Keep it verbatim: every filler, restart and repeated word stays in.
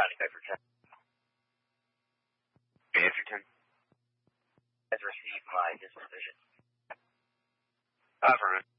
County, Bedford ten. Bedford ten. Has received my disposition. Affirmative.